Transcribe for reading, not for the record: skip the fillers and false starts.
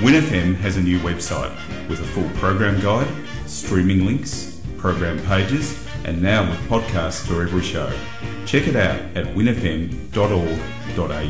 WinFM has a new website with a full program guide, streaming links, program pages, and now with podcasts for every show. Check it out at winfm.org.au.